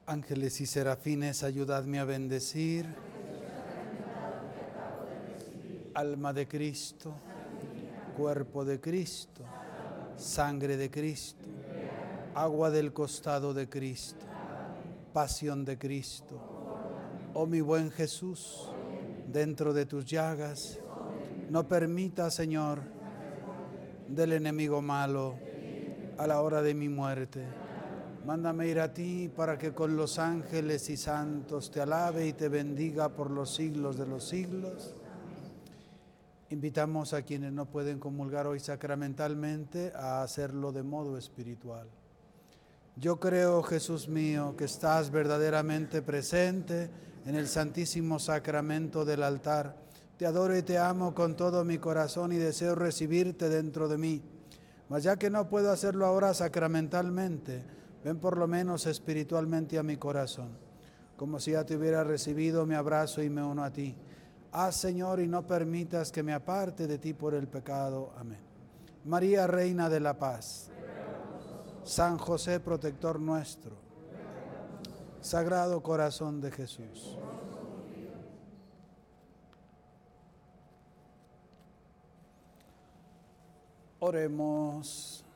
Ángeles y serafines, ayudadme a bendecir. Alma de Cristo, cuerpo de Cristo, sangre de Cristo, agua del costado de Cristo, pasión de Cristo. Oh mi buen Jesús, dentro de tus llagas, no permita, Señor, del enemigo malo a la hora de mi muerte. Mándame ir a ti para que con los ángeles y santos te alabe y te bendiga por los siglos de los siglos. Invitamos a quienes no pueden comulgar hoy sacramentalmente a hacerlo de modo espiritual. Yo creo, Jesús mío, que estás verdaderamente presente en el Santísimo Sacramento del altar. Te adoro y te amo con todo mi corazón y deseo recibirte dentro de mí. Mas ya que no puedo hacerlo ahora sacramentalmente, ven por lo menos espiritualmente a mi corazón. Como si ya te hubiera recibido, me abrazo y me uno a ti. Haz, Señor, y no permitas que me aparte de ti por el pecado. Amén. María, Reina de la Paz. San José, protector nuestro. Sagrado Corazón de Jesús. Oremos.